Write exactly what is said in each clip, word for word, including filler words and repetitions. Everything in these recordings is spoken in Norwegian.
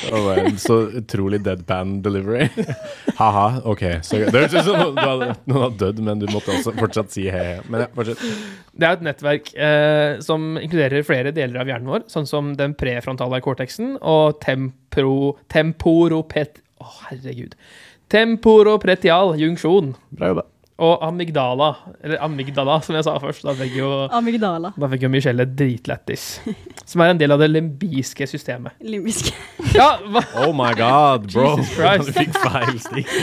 Det var en så utrolig deadpan delivery. Haha, ok. Så det høres ut som du hadde, noen hadde dødd, men du måtte også fortsatt si hei. Men ja, fortsett. Det er et nettverk eh, som inkluderer flere deler av hjernen vår, sånn som den prefrontale cortexen og tempro, temporopet... Å, oh, herregud. Temporopretial junksjon. Bra jobba. Og amygdala, eller amygdala, som jeg sa først. Da fikk jo, amygdala. Da fikk jo Michelle dritlettis. Som er en del av det limbiske systemet. Limbiske. Ja, hva? Oh my god, bro. Jesus Christ. Du fikk feil stikk.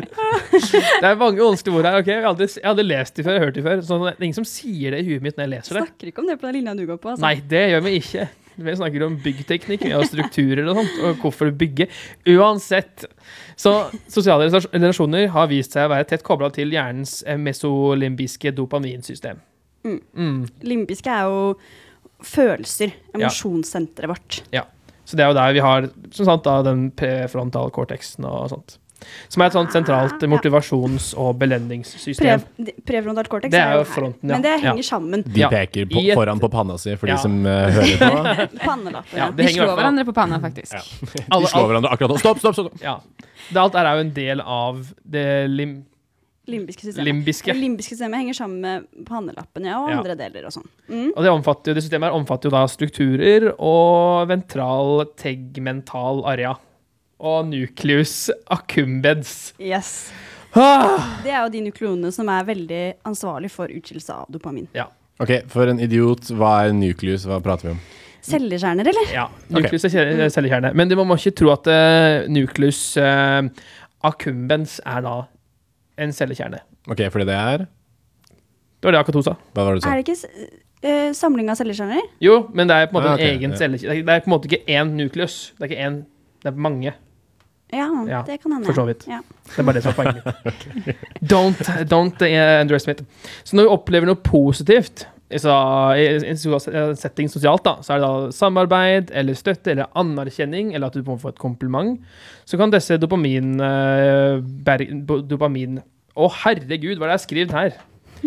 Det er mange vanskelige ord her, ok? Jeg har aldri, jeg har aldri lest det før, jeg har hørt det før. Så det er ingen som sier det i huet mitt når jeg leser det. Snakker ikke om det på den linja du går på, altså. Nei, det gjør vi ikke. Vi snakker om byggteknikk og strukturer og sånt, og hvorfor bygge. Uansett, så sosiale relasjoner har vist seg å være tett koblet til hjernens mesolimbiske dopaminsystem. Mm. Mm. Limbiske er jo følelser, emosjonssenteret vårt. Ja, så det er jo der vi har, som sant, da, den prefrontale cortexen og sånt. Som er et sånt sentralt motivasjons- og belønningssystem. Pre, prefrontal cortex det er jo her, fronten, ja. men det henger ja. sammen. De peker på, et, foran på panna si for ja. de som uh, hører på. Pannelappen, ja. De slår hverandre på panna, faktisk. Ja. De slår hverandre akkurat nå. Stopp, stopp, stopp! Ja. Det alt er jo en del av det lim... limbiske systemet. Limbiske. Det limbiske systemet henger sammen med pannelappen, ja, og ja. andre deler og sånn. Mm. Og det, omfatter, det systemet her omfatter jo da strukturer og ventral tegmental area. Og nucleus accumbens. Yes. Ah! Det er jo de nukleonene som er veldig ansvarlig for utskillelse av dopamin. Ja. Ok, for en idiot, hva er nucleus? Hva prater vi om? Cellekjerner, eller? Ja, nucleus okay. er cellekjerne. Men du må ikke tro at uh, nucleus uh, accumbens er da en cellekjerne. Ok, fordi det er? Det var det akkurat hun sa. Hva var det du sa? Er det ikke uh, samling av cellekjerner? Jo, men det er på en måte ah, okay. en egen ja. cellekjerne. Det er på en måte ikke én nucleus. Det er ikke én, det er mange. Ja, ja, det kan hende. For så vidt. Ja. Det er bare det som er poenget. okay. Don't, don't uh, underestimate. Så når vi opplever noe positivt, så, i en setting sosialt da, så er det da samarbeid, eller støtte, eller anerkjenning, eller at du må få et kompliment, så kan disse dopamin, uh, ber, dopamin, å herregud, hva er det jeg skrevet her?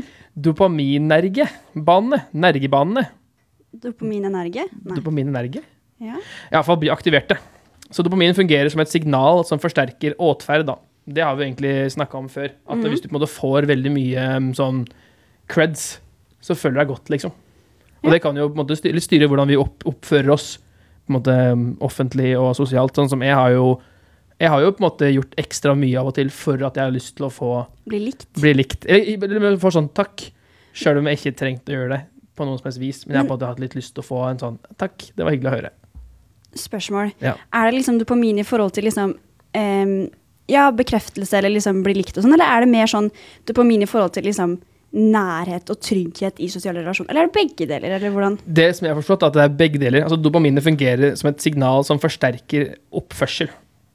Dopaminergebane, nergebane. Dopaminenerge? Nei. Dopaminenerge? Ja. I hvert fall bli aktiverte. Så dopamin fungerer som et signal som forsterker åtferd da. Det har vi egentlig snakket om før. At mm-hmm. hvis du på en måte får veldig mye sånn creds, så føler du deg godt, liksom. Og ja. Det kan jo på en måte styre, styre hvordan vi opp, oppfører oss på en måte offentlig og sosialt. Sånn som jeg har jo jeg har jo på en måte gjort ekstra mye av og til for at jeg har lyst til å få bli likt. Bli likt. Eller få sånn takk, selv om jeg ikke trengte å gjøre det på noen som helst vis. Men jeg har på en måte hatt litt lyst til å få en sånn takk, det var hyggelig å høre. Spørsmål. Ja. Er det liksom dopamin i forhold til liksom um, ja, bekreftelse eller liksom bli likt og sånn, eller er det mer sånn dopamin i forhold til liksom nærhet og trygghet i sosiale relasjoner, eller er det begge deler, eller hvordan? Det som jeg har forstått er at det er begge deler. Altså dopaminet fungerer som et signal som forsterker oppførsel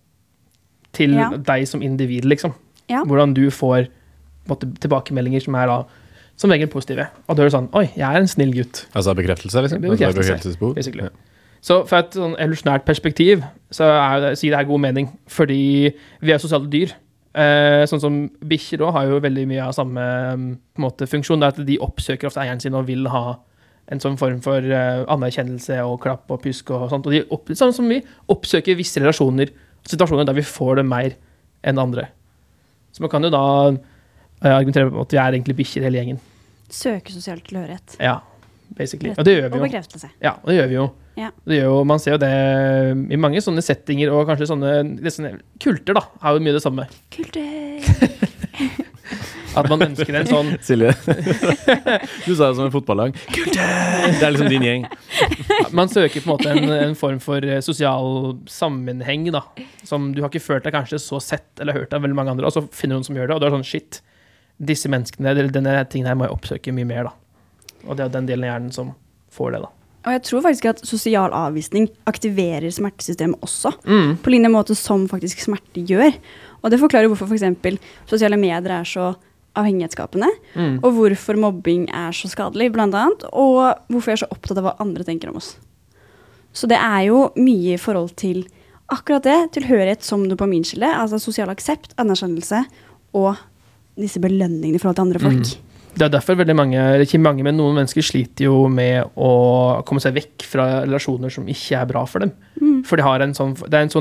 til ja. Deg som individ, liksom. Ja. Hvordan du får på en måte, tilbakemeldinger som er da som regel positive. Og da er det sånn, oi, jeg er en snill gutt. Altså bekreftelse, liksom? Bekreftelse, bekreftelsesbehov? Basically. Ja. Så fra et sånn evolusjonært perspektiv, så er det, sier det her god mening, fordi vi er sosiale dyr. Eh, sånn som bikkjer også har jo veldig mye av samme på en måte, funksjon, det er at de oppsøker ofte eieren sin og vil ha en sånn form for uh, anerkjennelse og klapp og pysk og sånt. Og de opp, sånn som vi oppsøker visse relasjoner, situasjoner der vi får det mer enn andre. Så man kan jo da uh, argumentere på at vi er egentlig bikkjer hele gjengen. Søke sosial tilhørighet. Ja, basically. Og det gjør vi jo. Og bekreftelse. Ja, og det gjør vi jo. Ja. Det gjør jo, man ser jo det i mange sånne settinger, og kanskje sånne, sånne kulter da, har jo mye det samme. Kulter! At man ønsker en sånn... Silje, du sa det som en fotballag. Kulter! Det er liksom din gjeng. Man søker på en måte en, en form for sosial sammenheng da, som du har ikke følt deg kanskje så sett eller hørt av veldig mange andre, og så finner du noen som gjør det, og du er sånn, shit, disse menneskene, denne tingen her må jeg oppsøke mye mer da. Og det er den delen av hjernen som får det da. Og jeg tror faktisk at sosial avvisning aktiverer smertesystemet også, mm. på lignende måte som faktisk smerte gjør. Og det forklarer hvorfor for eksempel sosiale medier er så avhengighetsskapende, mm. og hvorfor mobbing er så skadelig, blant annet, og hvorfor jeg er så opptatt av hva andre tenker om oss. Så det er jo mye i forhold til akkurat det, tilhørighet som dopaminskille, altså sosial aksept, anerkjennelse, og disse belønningene i forhold til andre folk. Mm. Det er derfor veldig mange, eller ikke mange, men noen mennesker sliter jo med å komme seg vekk fra relasjoner som ikke er bra for dem. Mm. For de har en sånn, det er en sånn